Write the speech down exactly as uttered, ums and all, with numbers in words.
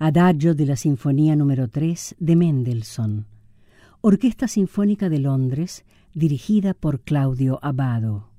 Adagio de la Sinfonía número tres de Mendelssohn. Orquesta Sinfónica de Londres, dirigida por Claudio Abbado.